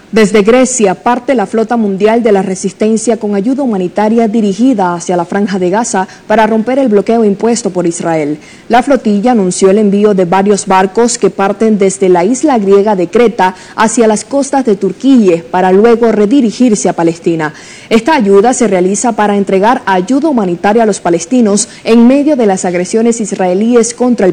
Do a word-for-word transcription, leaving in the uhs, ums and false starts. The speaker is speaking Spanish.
Desde Grecia parte la flota mundial de la resistencia con ayuda humanitaria dirigida hacia la Franja de Gaza para romper el bloqueo impuesto por Israel. La flotilla anunció el envío de varios barcos que parten desde la isla griega de Creta hacia las costas de Turquía para luego redirigirse a Palestina. Esta ayuda se realiza para entregar ayuda humanitaria a los palestinos en medio de las agresiones israelíes contra el